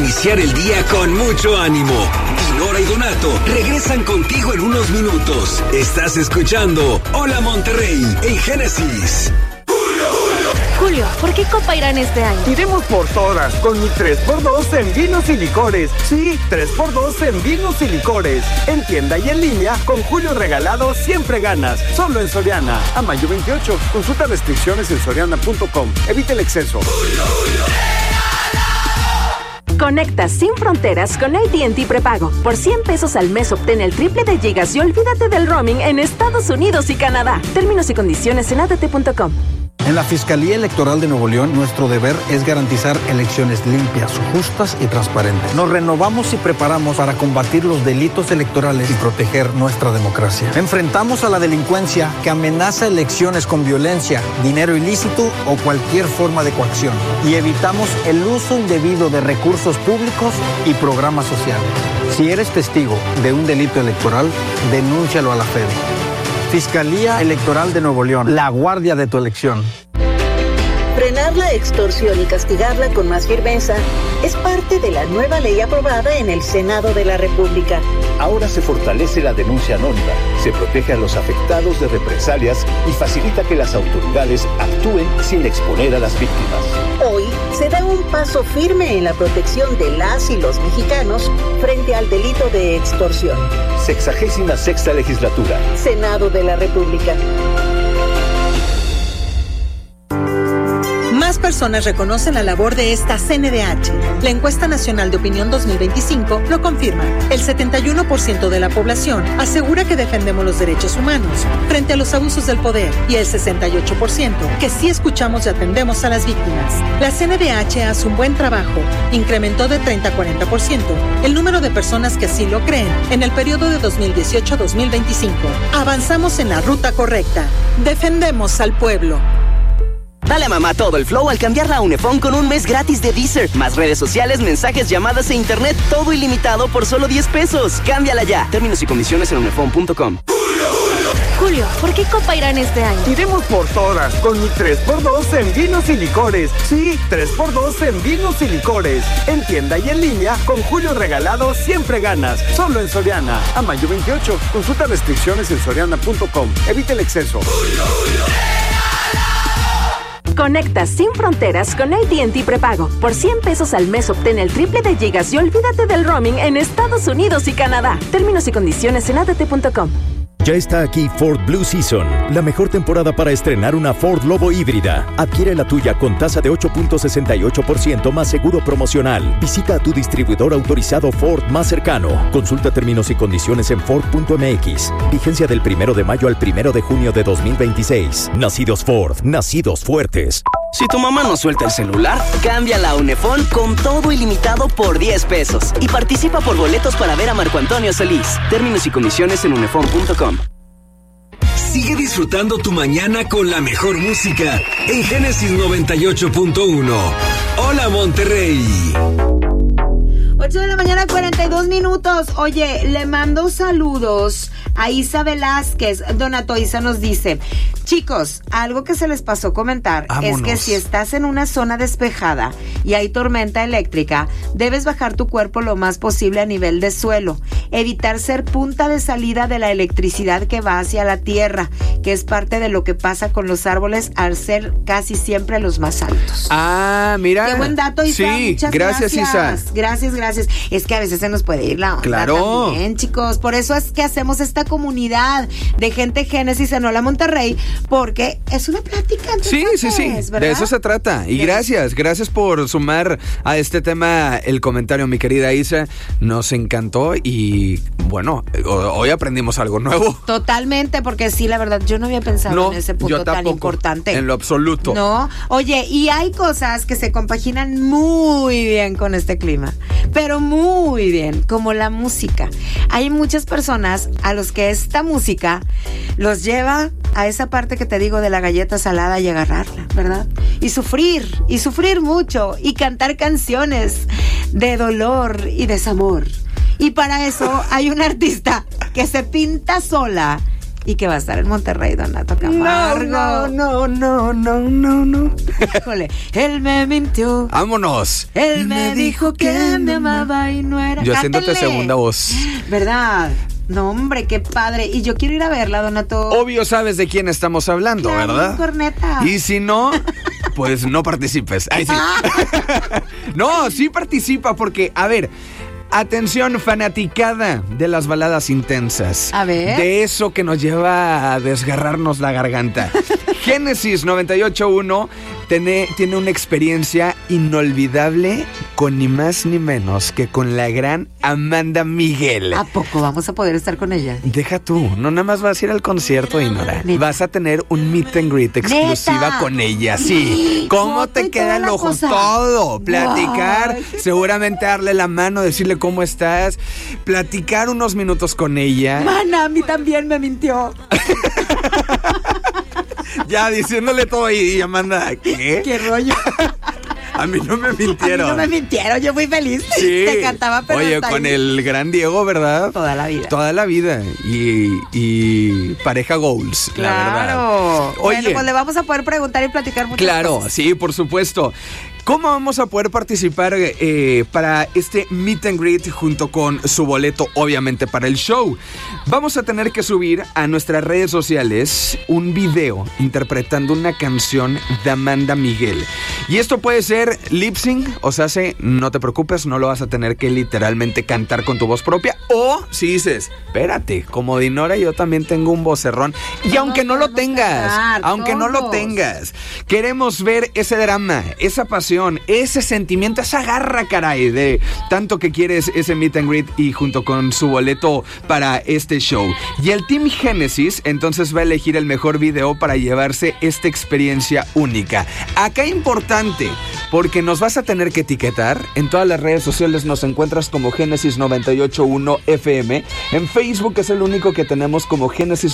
iniciar el día con mucho ánimo. Dinora y Donato regresan contigo en unos minutos. Estás escuchando Hola Monterrey en Génesis. Julio, ¿por qué Copa irán este año? Iremos por todas, con mi 3x2 en vinos y licores. Sí, 3x2 en vinos y licores. En tienda y en línea, con Julio regalado siempre ganas. Solo en Soriana. A mayo 28. Consulta restricciones en soriana.com. Evita el exceso. Conecta sin fronteras con AT&T Prepago. Por 100 pesos al mes obtén el triple de gigas y olvídate del roaming en Estados Unidos y Canadá. Términos y condiciones en att.com. En la Fiscalía Electoral de Nuevo León, nuestro deber es garantizar elecciones limpias, justas y transparentes. Nos renovamos y preparamos para combatir los delitos electorales y proteger nuestra democracia. Enfrentamos a la delincuencia que amenaza elecciones con violencia, dinero ilícito o cualquier forma de coacción. Y evitamos el uso indebido de recursos públicos y programas sociales. Si eres testigo de un delito electoral, denúncialo a la FED. Fiscalía Electoral de Nuevo León, la guardia de tu elección. Frenar la extorsión y castigarla con más firmeza es parte de la nueva ley aprobada en el Senado de la República. Ahora se fortalece la denuncia anónima, se protege a los afectados de represalias y facilita que las autoridades actúen sin exponer a las víctimas. Hoy se da un paso firme en la protección de las y los mexicanos frente al delito de extorsión. 66ª Legislatura. Senado de la República. Más personas reconocen la labor de esta CNDH. La Encuesta Nacional de Opinión 2025 lo confirma. El 71% de la población asegura que defendemos los derechos humanos frente a los abusos del poder y el 68% que sí escuchamos y atendemos a las víctimas. La CNDH hace un buen trabajo. Incrementó de 30 a 40% el número de personas que así lo creen en el periodo de 2018 a 2025. Avanzamos en la ruta correcta. Defendemos al pueblo. Dale a mamá todo el flow al cambiarla a Unifón con un mes gratis de Deezer. Más redes sociales, mensajes, llamadas e internet, todo ilimitado por solo 10 pesos. Cámbiala ya. Términos y condiciones en unifón.com. Julio, ¿por qué Copa irán este año? Iremos por todas, con mi 3x2 en vinos y licores. Sí, 3x2 en vinos y licores. En tienda y en línea, con Julio regalado siempre ganas. Solo en Soriana. A mayo 28. Consulta restricciones en soriana.com. Evita el exceso. Conecta sin fronteras con AT&T Prepago. Por 100 pesos al mes obtén el triple de gigas y olvídate del roaming en Estados Unidos y Canadá. Términos y condiciones en att.com. Ya está aquí Ford Blue Season, la mejor temporada para estrenar una Ford Lobo híbrida. Adquiere la tuya con tasa de 8.68% más seguro promocional. Visita a tu distribuidor autorizado Ford más cercano. Consulta términos y condiciones en Ford.mx. Vigencia del 1 de mayo al 1 de junio de 2026. Nacidos Ford, nacidos fuertes. Si tu mamá no suelta el celular, cámbiala a Unifón con todo ilimitado por 10 pesos. Y participa por boletos para ver a Marco Antonio Solís. Términos y condiciones en unifón.com. Sigue disfrutando tu mañana con la mejor música en Génesis 98.1. Hola Monterrey. 8 de la mañana, 42 minutos. Oye, le mando saludos a Isa Velázquez. Donato Isa nos dice: chicos, algo que se les pasó comentar. Vámonos. Es que si estás en una zona despejada y hay tormenta eléctrica, debes bajar tu cuerpo lo más posible a nivel de suelo. Evitar ser punta de salida de la electricidad que va hacia la tierra, que es parte de lo que pasa con los árboles al ser casi siempre los más altos. Ah, mira. Qué buen dato, Isa. Sí, muchas gracias, Isa. Gracias. Es que a veces se nos puede ir la onda. Claro. También, chicos. Por eso es que hacemos esta comunidad de gente Génesis en Hola Monterrey, porque es una plática. Sí. ¿verdad? De eso se trata. Y gracias por sumar a este tema el comentario, mi querida Isa. Nos encantó y bueno, hoy aprendimos algo nuevo. Totalmente, porque sí, la verdad, yo no había pensado en ese punto tan importante. En lo absoluto. No. Oye, y hay cosas que se compaginan muy bien con este clima, pero muy bien, como la música. Hay muchas personas a los que esta música los lleva a esa parte que te digo de la galleta salada y agarrarla, ¿verdad? Y sufrir mucho, y cantar canciones de dolor y desamor. Y para eso hay una artista que se pinta sola Y que va a estar en Monterrey, Donato Camargo. No. Híjole, él me mintió. Vámonos. Él me dijo que me amaba y no era. Yo siéntate Cántenle. segunda voz. ¿Verdad? No, hombre, qué padre. Y yo quiero ir a verla, Donato. Obvio sabes de quién estamos hablando, Claro, ¿verdad? corneta. Y si no, pues no participes. Ay, sí. No, sí participa porque, a ver, atención, fanaticada de las baladas intensas. A ver. De eso que nos lleva a desgarrarnos la garganta. Génesis 98.1 tiene una experiencia inolvidable con ni más ni menos que con la gran Amanda Miguel. ¿A poco vamos a poder estar con ella? Deja tú, no nada más vas a ir al concierto, Inora. Vas a tener un meet and greet exclusiva ¿Neta? con ella, sí. ¿Cómo Foto te y queda toda el la ojo? cosa. Todo. Platicar, Ay, seguramente darle la mano, decirle cómo estás, platicar unos minutos con ella. Mana, a mí también me mintió. Ya diciéndole todo y Amanda, ¿qué? ¿Qué rollo? A mí no me mintieron. A mí no me mintieron, yo fui feliz. Sí. Te cantaba, pero oye, hasta con ahí. el gran Diego, ¿verdad? Toda la vida. Toda la vida. Y pareja goals, la verdad. Claro. Oye, Bueno, pues le vamos a poder preguntar y platicar muchas claro, cosas. sí, por supuesto. ¿Cómo vamos a poder participar para este meet and greet junto con su boleto, obviamente, para el show? Vamos a tener que subir a nuestras redes sociales un video interpretando una canción de Amanda Miguel. Y esto puede ser lip sync, o sea, no te preocupes, no lo vas a tener que literalmente cantar con tu voz propia. O si dices, espérate, como Dinora, yo también tengo un vocerrón. Y aunque no lo tengas, queremos ver ese drama, esa pasión, ese sentimiento, esa garra, caray, de tanto que quieres ese meet and greet y junto con su boleto para este show. Y el Team Génesis entonces va a elegir el mejor video para llevarse esta experiencia única. Acá importante, porque nos vas a tener que etiquetar. En todas las redes sociales nos encuentras como Génesis 98.1 FM. En Facebook es el único que tenemos como Génesis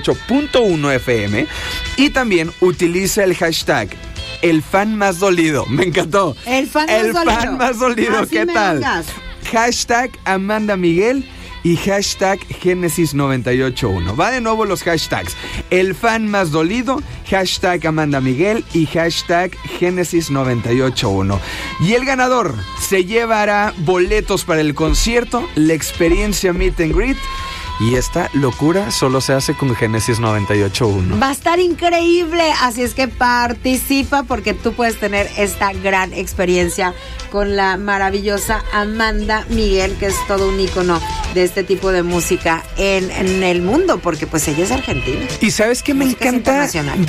98.1 FM. Y también utiliza el hashtag El fan más dolido. Me encantó. El fan más dolido. Así ¿Qué me tal? vengas. Hashtag Amanda Miguel y hashtag Génesis 98.1. Va de nuevo los hashtags. El fan más dolido, hashtag Amanda Miguel y hashtag Génesis 98.1. Y el ganador se llevará boletos para el concierto, la experiencia Meet and Greet. Y esta locura solo se hace con Génesis 98.1. Va a estar increíble, así es que participa porque tú puedes tener esta gran experiencia con la maravillosa Amanda Miguel, que es todo un ícono de este tipo de música en el mundo, porque pues ella es argentina. Y ¿sabes qué me encanta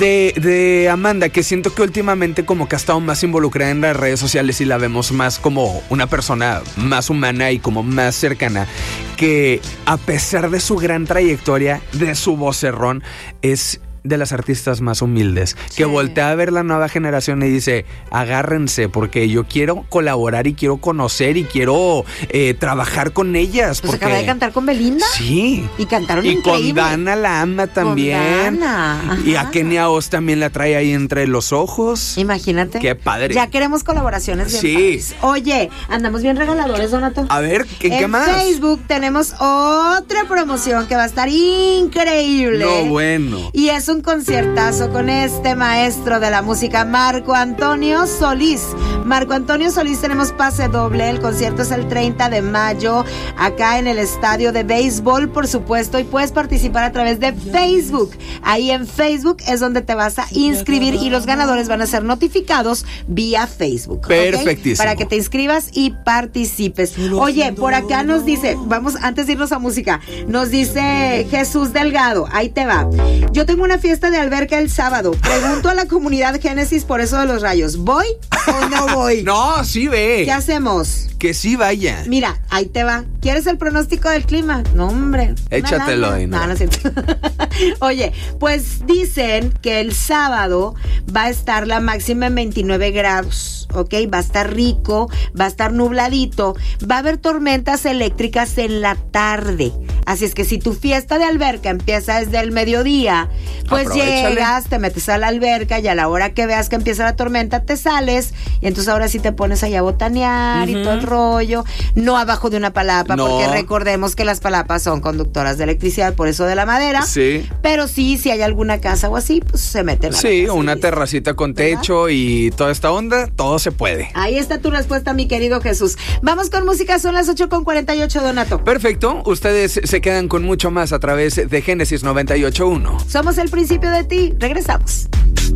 de Amanda? Que siento que últimamente como que ha estado más involucrada en las redes sociales y la vemos más como una persona más humana y como más cercana, que a pesar de su gran trayectoria, de su vocerrón, es de las artistas más humildes, sí, que voltea a ver la nueva generación y dice, agárrense porque yo quiero colaborar y quiero conocer y quiero trabajar con ellas. Pues porque acaba de cantar con Belinda. Sí. Y cantaron y increíble. con Dana la ama también. Con Dana. Y a Kenia Oz también la trae ahí entre los ojos. Imagínate. Qué padre. Ya queremos colaboraciones bien sí. padres. Oye, andamos bien regaladores, Donato. A ver, ¿qué más? En Facebook tenemos otra promoción que va a estar increíble. No, bueno. Y es un conciertazo con este maestro de la música, Marco Antonio Solís. Marco Antonio Solís, tenemos pase doble. El concierto es el 30 de mayo acá en el estadio de béisbol, por supuesto, y puedes participar a través de Facebook. Ahí en Facebook es donde te vas a inscribir y los ganadores van a ser notificados vía Facebook. Perfectísimo. ¿Okay? Para que te inscribas y participes. Oye, por acá nos dice, vamos, antes de irnos a música, nos dice Jesús Delgado, ahí te va. Yo tengo una fiesta de alberca el sábado. Pregunto a la comunidad Génesis por eso de los rayos. ¿Voy o no voy? No, sí ve. ¿Qué hacemos? Que sí vaya. Mira, ahí te va. ¿Quieres el pronóstico del clima? No, hombre. Échatelo ahí. No, es cierto. Oye, pues dicen que el sábado va a estar la máxima en 29 grados. ¿Ok? Va a estar rico, va a estar nubladito, va a haber tormentas eléctricas en la tarde. Así es que si tu fiesta de alberca empieza desde el mediodía, pues llegas, te metes a la alberca y a la hora que veas que empieza la tormenta te sales y entonces ahora sí te pones allá a botanear y todo el rollo. No abajo de una palapa, porque recordemos que las palapas son conductoras de electricidad, por eso de la madera. Sí. Pero sí, si hay alguna casa o así, pues se meten a sí, una terracita con techo y toda esta onda, todo se puede. Ahí está tu respuesta, mi querido Jesús. Vamos con música, son las 8:48, Donato. Perfecto, ustedes se quedan con mucho más a través de Génesis 98.1. Somos el principio de ti, regresamos.